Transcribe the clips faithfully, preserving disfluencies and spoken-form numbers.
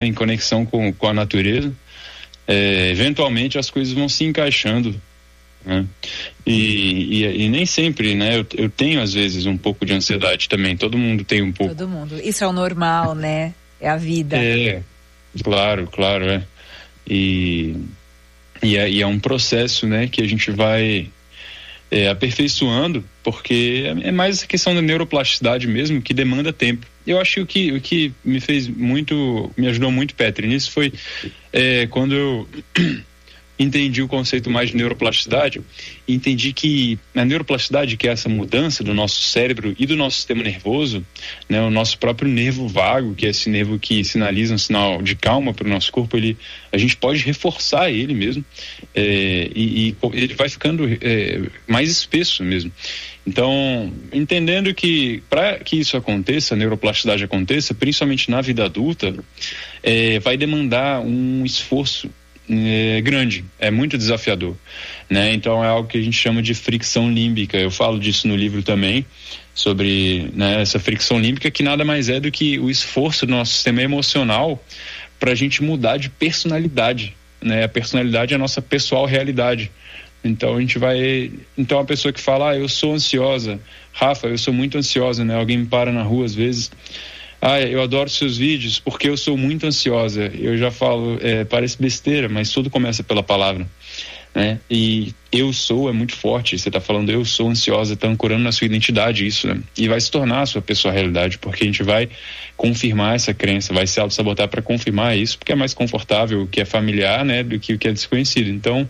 em conexão com, com a natureza, é, eventualmente as coisas vão se encaixando, né? E, e, e nem sempre, né? Eu, eu tenho às vezes um pouco de ansiedade também, todo mundo tem um pouco. Todo mundo, isso é o normal, né? É a vida. É, claro, claro, é. E, e, é, e é um processo, né, que a gente vai é, aperfeiçoando, porque é mais essa questão da neuroplasticidade mesmo, que demanda tempo. Eu acho que o que, o que me fez muito, me ajudou muito, Petri, nisso foi é, quando eu entendi o conceito mais de neuroplasticidade, entendi que a neuroplasticidade, que é essa mudança do nosso cérebro e do nosso sistema nervoso, né, o nosso próprio nervo vago, que é esse nervo que sinaliza um sinal de calma para o nosso corpo, ele, a gente pode reforçar ele mesmo, é, e, e ele vai ficando é, mais espesso mesmo. Então, entendendo que para que isso aconteça, a neuroplasticidade aconteça, principalmente na vida adulta, é, vai demandar um esforço É grande, é muito desafiador, né? Então é algo que a gente chama de fricção límbica. Eu falo disso no livro também, sobre, né, essa fricção límbica, que nada mais é do que o esforço do nosso sistema emocional para a gente mudar de personalidade, né? A personalidade é a nossa pessoal realidade. Então a gente vai, então a pessoa que fala, ah, eu sou ansiosa, Rafa, eu sou muito ansiosa, né? Alguém me para na rua às vezes, ah, eu adoro seus vídeos porque eu sou muito ansiosa. Eu já falo, é, parece besteira, mas tudo começa pela palavra, né? E eu sou é muito forte. Você está falando eu sou ansiosa, está ancorando na sua identidade isso, né? E vai se tornar a sua pessoa realidade, porque a gente vai confirmar essa crença, vai se auto-sabotar para confirmar isso, porque é mais confortável o que é familiar, né, do que o que é desconhecido. Então,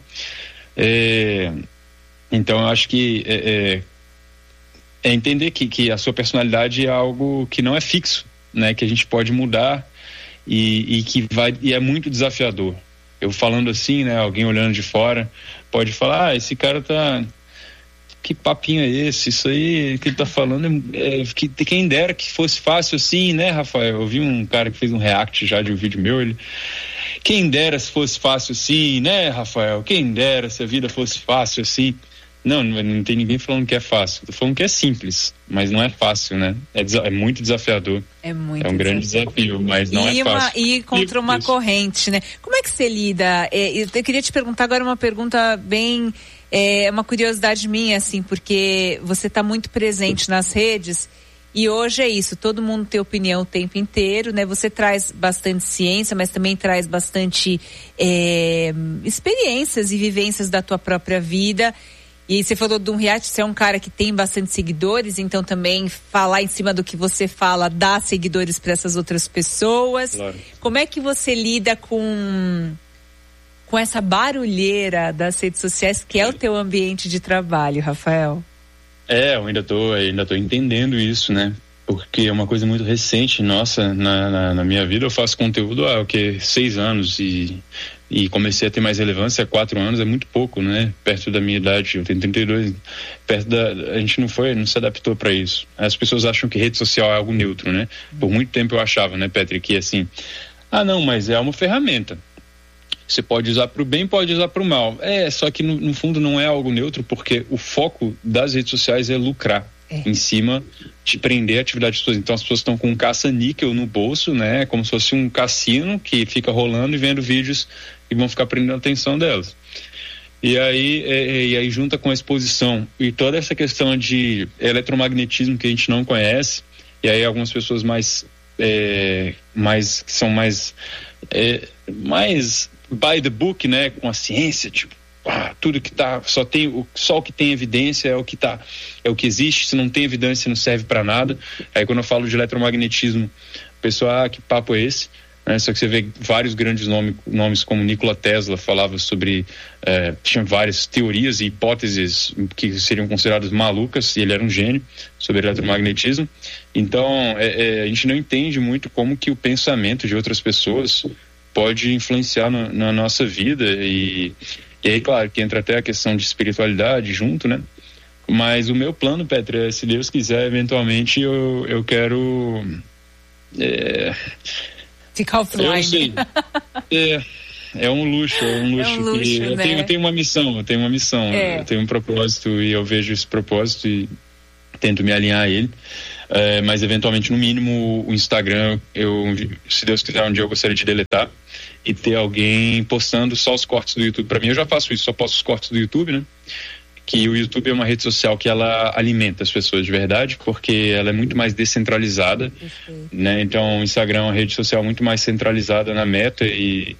é, então eu acho que é, é, é entender que, que a sua personalidade é algo que não é fixo, né, que a gente pode mudar e, e que vai, e é muito desafiador. Eu falando assim, né, alguém olhando de fora pode falar, ah, esse cara tá, que papinho é esse, isso aí que ele tá falando é, que, quem dera que fosse fácil assim, né, Rafael? Eu vi um cara que fez um react já de um vídeo meu, ele, quem dera se fosse fácil assim, né, Rafael? Quem dera se a vida fosse fácil assim. Não, não tem ninguém falando que é fácil. Tô falando que é simples, mas não é fácil, né? É, é muito desafiador. É muito É um grande desafio, mas não e é uma, fácil. E contra uma Isso. corrente, né? Como é que você lida? É, eu queria te perguntar agora uma pergunta bem... É uma curiosidade minha, assim, porque você está muito presente nas redes e hoje é isso, todo mundo tem opinião o tempo inteiro, né? Você traz bastante ciência, mas também traz bastante é, experiências e vivências da tua própria vida. E você falou de um reality, você é um cara que tem bastante seguidores, então também falar em cima do que você fala dá seguidores para essas outras pessoas. Claro. Como é que você lida com, com essa barulheira das redes sociais, que é o teu ambiente de trabalho, Rafael? É, eu ainda tô, ainda tô entendendo isso, né? Porque é uma coisa muito recente, nossa, na, na, na minha vida. Eu faço conteúdo há o que, seis anos e, e comecei a ter mais relevância há quatro anos, é muito pouco, né? Perto da minha idade, eu tenho trinta e dois, perto da, a gente não foi, não se adaptou para isso. As pessoas acham que rede social é algo neutro, né? Por muito tempo eu achava, né, Petri, que assim, ah não, mas é uma ferramenta. Você pode usar para o bem, pode usar para o mal. É, só que no, no fundo não é algo neutro, porque o foco das redes sociais é lucrar. É. Em cima de prender a atividade das pessoas. Então as pessoas estão com um caça-níquel no bolso, né? Como se fosse um cassino que fica rolando e vendo vídeos e vão ficar prendendo a atenção delas. E aí, é, e aí junta com a exposição e toda essa questão de eletromagnetismo que a gente não conhece, e aí algumas pessoas mais, é, mais que são mais, é, mais by the book, né? Com a ciência, tipo, ah, tudo que tá, só tem o, só o que tem evidência é o que tá, é o que existe, se não tem evidência não serve para nada. Aí quando eu falo de eletromagnetismo, o pessoal, ah, que papo é esse? Né? Só que você vê vários grandes nome, nomes como Nikola Tesla falava sobre, eh, tinha várias teorias e hipóteses que seriam consideradas malucas, e ele era um gênio sobre eletromagnetismo. Então é, é, a gente não entende muito como que o pensamento de outras pessoas pode influenciar no, na nossa vida. E E aí, claro, que entra até a questão de espiritualidade junto, né? Mas o meu plano, Petra, é, se Deus quiser, eventualmente eu, eu quero... É, ficar offline. Eu sei. É, é um luxo, é um luxo. É um luxo, que né? eu, tenho, eu tenho uma missão, eu tenho uma missão, é. eu tenho um propósito e eu vejo esse propósito e tento me alinhar a ele. é, mas eventualmente, no mínimo, o Instagram, eu, se Deus quiser, um dia eu gostaria de deletar e ter alguém postando só os cortes do YouTube. Para mim, eu já faço isso, só posto os cortes do YouTube, né? Que o YouTube é uma rede social que ela alimenta as pessoas de verdade, porque ela é muito mais descentralizada, né? Então, o Instagram é uma rede social muito mais centralizada na meta e,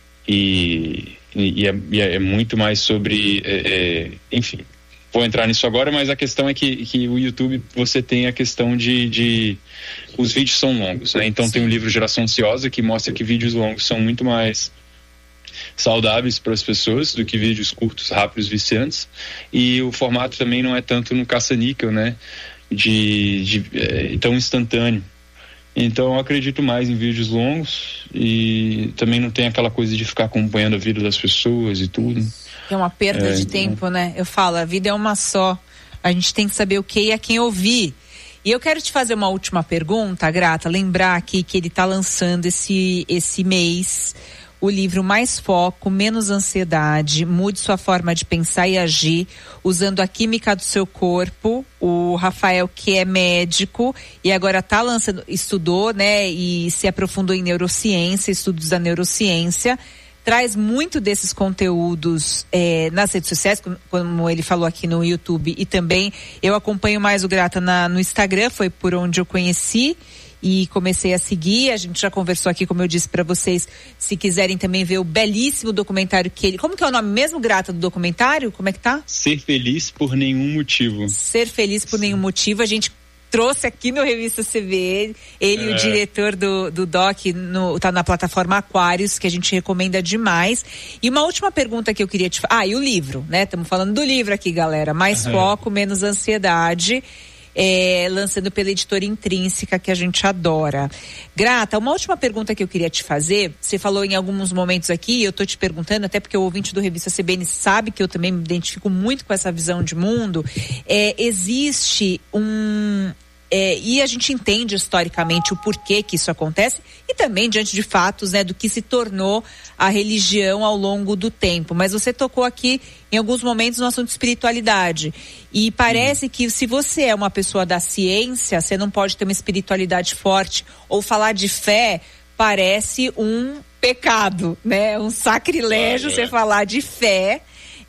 e, e, é, e é muito mais sobre, é, é, enfim, vou entrar nisso agora, mas a questão é que, que o YouTube, você tem a questão de, de os vídeos são longos, né? Então, tem o livro Geração Ansiosa, que mostra que vídeos longos são muito mais saudáveis para as pessoas do que vídeos curtos, rápidos, viciantes, e o formato também não é tanto no caça-níquel, né, de, de é, tão instantâneo. Então eu acredito mais em vídeos longos e também não tem aquela coisa de ficar acompanhando a vida das pessoas e tudo. É uma perda é, de então... tempo, né? Eu falo, a vida é uma só, a gente tem que saber o que e a quem ouvir. E eu quero te fazer uma última pergunta, Grata, lembrar aqui que ele está lançando esse, esse mês o livro Mais Foco, Menos Ansiedade, Mude Sua Forma de Pensar e Agir, usando a química do seu corpo. O Rafael, que é médico e agora está lançando, estudou, né, e se aprofundou em neurociência, estudos da neurociência, traz muito desses conteúdos é, nas redes sociais, como ele falou aqui no YouTube, e também eu acompanho mais o Grata na, no Instagram, foi por onde eu conheci e comecei a seguir. A gente já conversou aqui, como eu disse para vocês, se quiserem também ver o belíssimo documentário que ele... Como que é o nome mesmo, Grata, do documentário? Como é que tá? Ser Feliz por Nenhum Motivo. Ser Feliz por Sim. Nenhum Motivo. A gente trouxe aqui no Revista C B, ele, é. o diretor do, do Doc, no, tá na plataforma Aquários, que a gente recomenda demais. E uma última pergunta que eu queria te fazer. Ah, e o livro, né? Estamos falando do livro aqui, galera. Mais uhum. Foco, Menos Ansiedade. É, lançando pela editora Intrínseca, que a gente adora. Grata, uma última pergunta que eu queria te fazer. Você falou em alguns momentos aqui, eu tô te perguntando, até porque o ouvinte do Revista C B N sabe que eu também me identifico muito com essa visão de mundo. É, existe um... É, e a gente entende historicamente o porquê que isso acontece e também diante de fatos, né, do que se tornou a religião ao longo do tempo. Mas você tocou aqui em alguns momentos no assunto de espiritualidade e parece uhum. que se você é uma pessoa da ciência, você não pode ter uma espiritualidade forte ou falar de fé parece um pecado, né? Um sacrilégio claro, você é. falar de fé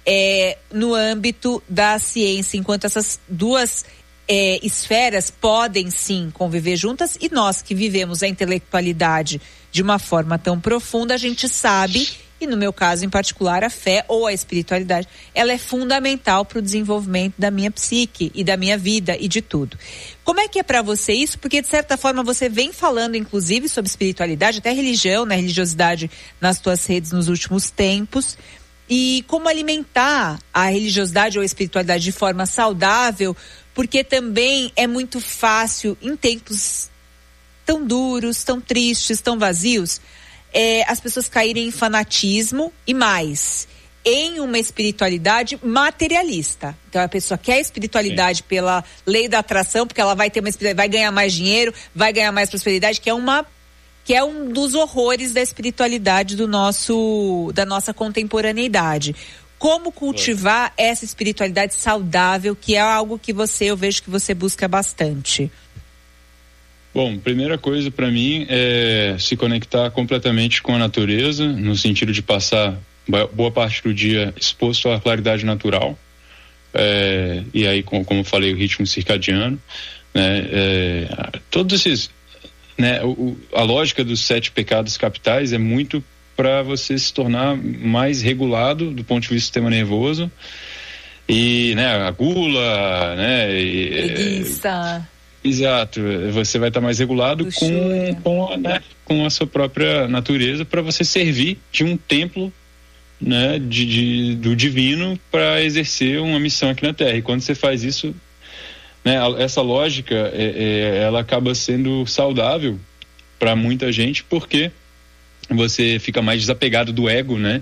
é, no âmbito da ciência, enquanto essas duas É, esferas podem sim conviver juntas e nós que vivemos a intelectualidade de uma forma tão profunda, a gente sabe, e no meu caso em particular a fé ou a espiritualidade, ela é fundamental para o desenvolvimento da minha psique e da minha vida e de tudo. Como é que é para você isso? Porque de certa forma você vem falando inclusive sobre espiritualidade, até religião, né, religiosidade nas tuas redes nos últimos tempos. E como alimentar a religiosidade ou a espiritualidade de forma saudável, porque também é muito fácil, em tempos tão duros, tão tristes, tão vazios, é, as pessoas caírem em fanatismo e mais, em uma espiritualidade materialista. Então a pessoa quer a espiritualidade Sim. pela lei da atração, porque ela vai ter uma vai ganhar mais dinheiro, vai ganhar mais prosperidade, que é uma que é um dos horrores da espiritualidade do nosso, da nossa contemporaneidade. Como cultivar é. essa espiritualidade saudável, que é algo que você, eu vejo que você busca bastante? Bom, primeira coisa para mim é se conectar completamente com a natureza, no sentido de passar boa parte do dia exposto à claridade natural, é, e aí, como, como eu falei, o ritmo circadiano, né, é, todos esses... Né, o, a lógica dos sete pecados capitais é muito para você se tornar mais regulado do ponto de vista do sistema nervoso e, né, a gula, né, e, preguiça. É, exato, você vai estar tá mais regulado com, com, né, com a sua própria natureza para você servir de um templo, né, de, de, do divino para exercer uma missão aqui na Terra. E quando você faz isso, né, essa lógica é, é, ela acaba sendo saudável para muita gente, porque você fica mais desapegado do ego, né,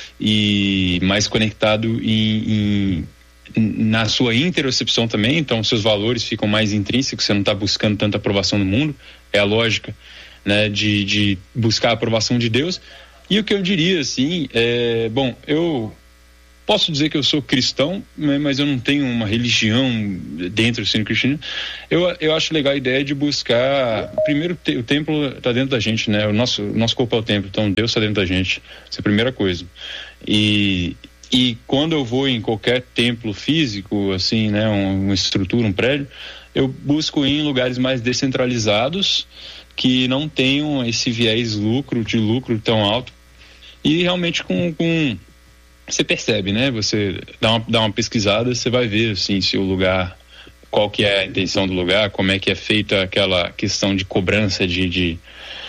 e mais conectado em, em, na sua interocepção também. Então seus valores ficam mais intrínsecos, você não está buscando tanta aprovação no mundo, é a lógica, né, de, de buscar a aprovação de Deus. E o que eu diria assim é, bom, eu posso dizer que eu sou cristão, mas eu não tenho uma religião dentro do ensino cristiano. Eu, eu acho legal a ideia de buscar, primeiro o templo está dentro da gente, né? O nosso, o nosso corpo é o templo, então Deus está dentro da gente, essa é a primeira coisa. E, e quando eu vou em qualquer templo físico, assim, né? Um, uma estrutura, um prédio, eu busco ir em lugares mais descentralizados, que não tenham esse viés lucro, de lucro tão alto, e realmente com, com você percebe, né? Você dá uma, dá uma pesquisada, você vai ver, assim, se o lugar, qual que é a intenção do lugar, como é que é feita aquela questão de cobrança de, de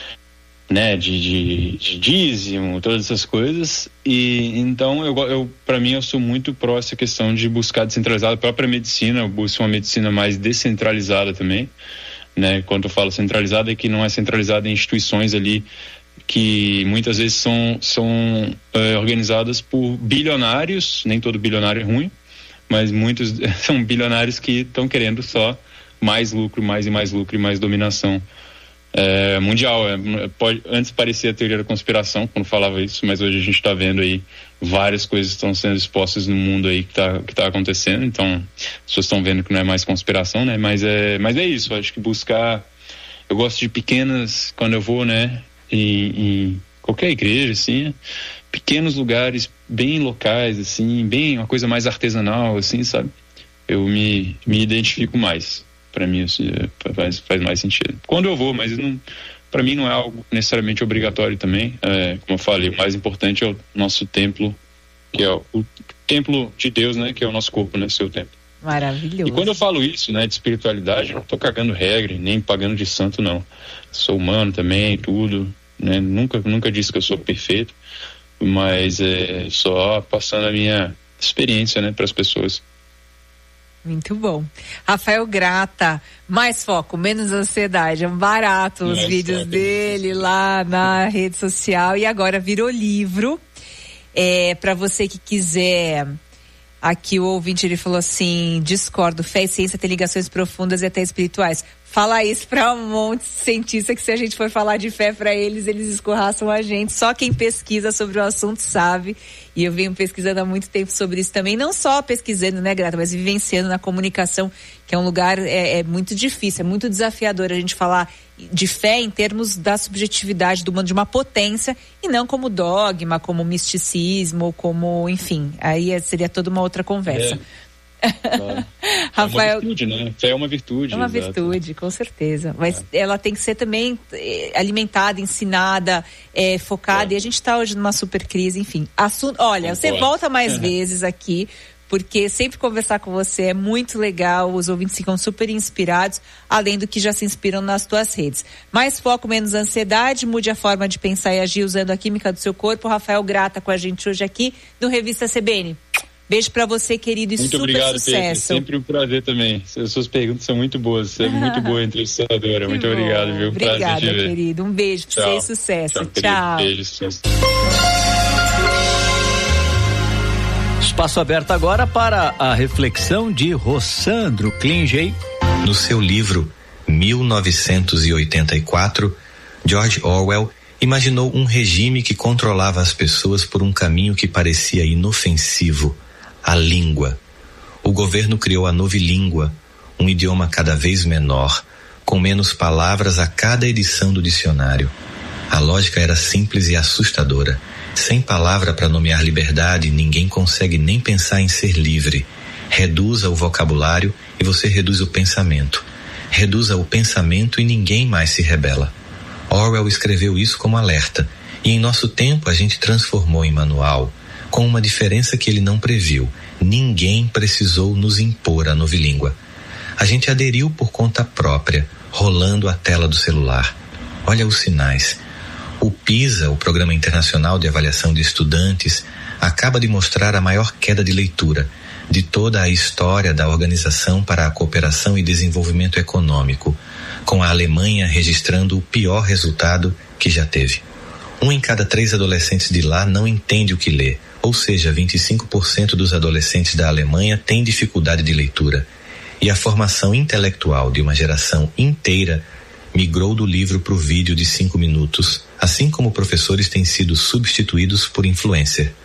né, de, de, de dízimo, todas essas coisas. E então, eu, eu para mim, eu sou muito pró essa questão de buscar descentralizada. A própria medicina, eu busco uma medicina mais descentralizada também, né? Quando eu falo centralizada, é que não é centralizada em instituições ali que muitas vezes são, são é, organizadas por bilionários. Nem todo bilionário é ruim, mas muitos são bilionários que estão querendo só mais lucro, mais e mais lucro e mais dominação é, mundial. É, pode, antes parecia a teoria da conspiração quando falava isso, mas hoje a gente está vendo aí várias coisas estão sendo expostas no mundo aí que está que tá acontecendo. Então as pessoas estão vendo que não é mais conspiração, né? Mas é, mas é isso, acho que buscar, eu gosto de pequenas, quando eu vou, né, em, em qualquer igreja, assim, pequenos lugares bem locais, assim, bem uma coisa mais artesanal, assim, sabe? Eu me, me identifico mais. Para mim, assim, faz, faz mais sentido. Quando eu vou, mas não, para mim não é algo necessariamente obrigatório também. É, como eu falei, o mais importante é o nosso templo, que é o, o templo de Deus, né? Que é o nosso corpo, né? Seu templo. Maravilhoso. E quando eu falo isso, né, de espiritualidade, eu não tô cagando regra, nem pagando de santo, não. Sou humano também, tudo, né? Nunca, nunca disse que eu sou perfeito, mas é só passando a minha experiência, né, para as pessoas. Muito bom. Rafael Grata, mais foco, menos ansiedade. É barato os mais vídeos foco, dele lá na rede social. E agora virou livro. É, para você que quiser. Aqui o ouvinte, ele falou assim: discordo, fé e ciência têm ligações profundas e até espirituais. Fala isso para um monte de cientista que se a gente for falar de fé para eles, eles escorraçam a gente. Só quem pesquisa sobre o assunto sabe. E eu venho pesquisando há muito tempo sobre isso também. Não só pesquisando, né, Grata, mas vivenciando na comunicação, que é um lugar é, é muito difícil, é muito desafiador a gente falar de fé em termos da subjetividade do mundo, de uma potência, e não como dogma, como misticismo, como, enfim, aí seria toda uma outra conversa. É. Claro. Rafael, é uma virtude, né? Fé é uma virtude. É uma exato. virtude, com certeza. Mas é. ela tem que ser também alimentada, ensinada, é, focada. É. E a gente está hoje numa super crise, enfim. Assunto, olha, você volta mais é. vezes aqui, porque sempre conversar com você é muito legal. Os ouvintes ficam super inspirados, além do que já se inspiram nas tuas redes. Mais foco, menos ansiedade, mude a forma de pensar e agir usando a química do seu corpo. Rafael Grata com a gente hoje aqui no Revista C B N. Beijo pra você, querido, e muito super obrigado, sucesso. Pedro. Sempre um prazer também. As suas perguntas são muito boas. Você é muito boa entrevistadora. Que muito bom. Obrigado, viu? Obrigada, querido. Um beijo pra você e sucesso. Tchau. Tchau. Beijo, sucesso. Espaço aberto agora para a reflexão de Rossandro Klinger. No seu livro mil novecentos e oitenta e quatro, George Orwell imaginou um regime que controlava as pessoas por um caminho que parecia inofensivo. A língua. O governo criou a novilíngua, um idioma cada vez menor, com menos palavras a cada edição do dicionário. A lógica era simples e assustadora. Sem palavra para nomear liberdade, ninguém consegue nem pensar em ser livre. Reduza o vocabulário e você reduz o pensamento. Reduza o pensamento e ninguém mais se rebela. Orwell escreveu isso como alerta, e em nosso tempo a gente transformou em manual, com uma diferença que ele não previu. Ninguém precisou nos impor a novilíngua. A gente aderiu por conta própria, rolando a tela do celular. Olha os sinais. O PISA, o Programa Internacional de Avaliação de Estudantes, acaba de mostrar a maior queda de leitura de toda a história da Organização para a Cooperação e Desenvolvimento Econômico, com a Alemanha registrando o pior resultado que já teve. Um em cada três adolescentes de lá não entende o que lê, ou seja, vinte e cinco por cento dos adolescentes da Alemanha têm dificuldade de leitura. E a formação intelectual de uma geração inteira migrou do livro para o vídeo de cinco minutos, assim como professores têm sido substituídos por influencer.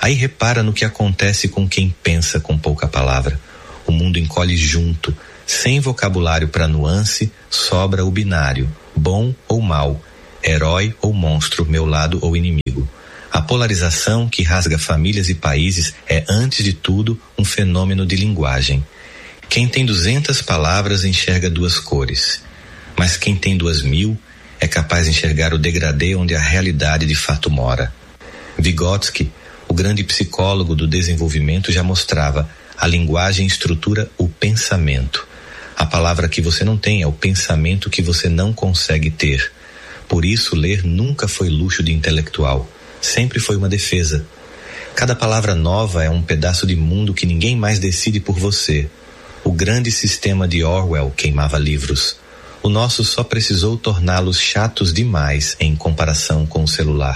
Aí repara no que acontece com quem pensa com pouca palavra. O mundo encolhe junto, sem vocabulário para nuance, sobra o binário, bom ou mal, herói ou monstro, meu lado ou inimigo. A polarização que rasga famílias e países é, antes de tudo, um fenômeno de linguagem. Quem tem duzentas palavras enxerga duas cores, mas quem tem duas mil é capaz de enxergar o degradê onde a realidade de fato mora. Vygotsky, o grande psicólogo do desenvolvimento, já mostrava: a linguagem estrutura o pensamento. A palavra que você não tem é o pensamento que você não consegue ter. Por isso, ler nunca foi luxo de intelectual. Sempre foi uma defesa. Cada palavra nova é um pedaço de mundo que ninguém mais decide por você. O grande sistema de Orwell queimava livros. O nosso só precisou torná-los chatos demais em comparação com o celular.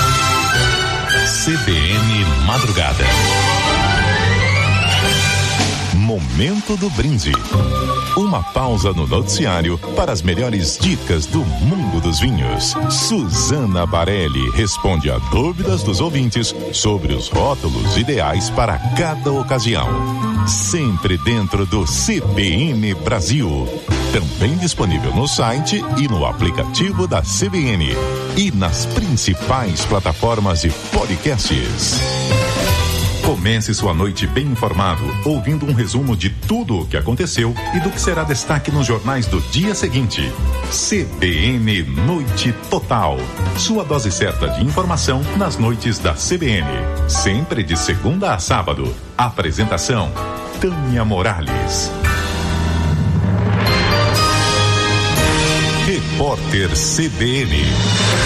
C B N Madrugada. Momento do brinde. Uma pausa no noticiário para as melhores dicas do mundo dos vinhos. Suzana Barelli responde a dúvidas dos ouvintes sobre os rótulos ideais para cada ocasião. Sempre dentro do C B N Brasil. Também disponível no site e no aplicativo da C B N. E nas principais plataformas de podcasts. Comece sua noite bem informado, ouvindo um resumo de tudo o que aconteceu e do que será destaque nos jornais do dia seguinte. C B N Noite Total. Sua dose certa de informação nas noites da C B N. Sempre de segunda a sábado. Apresentação: Tânia Morales. Repórter C B N.